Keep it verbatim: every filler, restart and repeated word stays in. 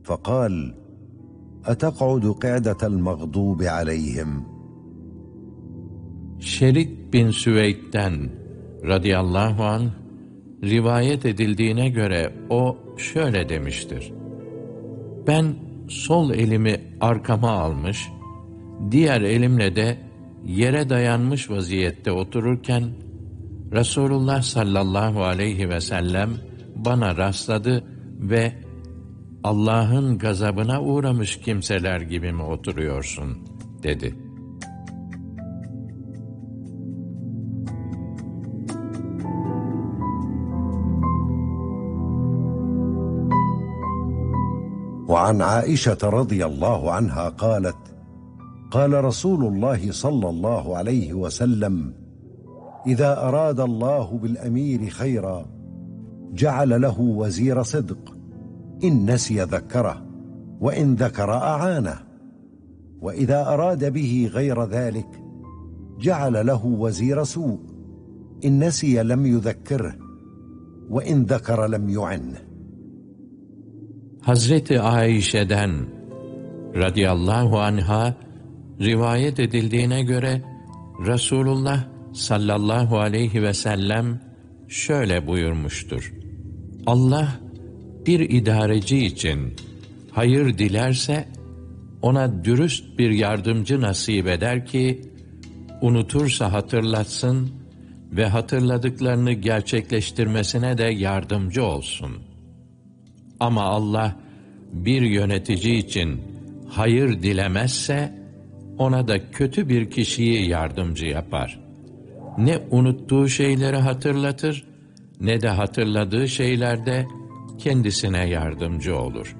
فقال: أتقعد قعدة المغضوب عليهم؟ Şerik bin Süveyd'den radıyallahu anh rivayet edildiğine göre o şöyle demiştir: Ben sol elimi arkama almış, diğer elimle de yere dayanmış vaziyette otururken Resulullah sallallahu aleyhi ve sellem bana rastladı ve Allah'ın gazabına uğramış kimseler gibi mi oturuyorsun dedi. وعن عائشة رضي الله عنها قالت: قال رسول الله صلى الله عليه وسلم: إذا أراد الله بالأمير خيرا جعل له وزير صدق، إن نسي ذكره وإن ذكر أعانه، وإذا أراد به غير ذلك جعل له وزير سوء، إن نسي لم يذكره وإن ذكر لم يعنه. Hazreti Ayşe'den radıyallahu anha rivayet edildiğine göre Resulullah sallallahu aleyhi ve sellem şöyle buyurmuştur: Allah bir idareci için hayır dilerse ona dürüst bir yardımcı nasip eder ki unutursa hatırlatsın ve hatırladıklarını gerçekleştirmesine de yardımcı olsun. Ama Allah bir yönetici için hayır dilemezse ona da kötü bir kişiyi yardımcı yapar. Ne unuttuğu şeyleri hatırlatır, ne de hatırladığı şeylerde kendisine yardımcı olur.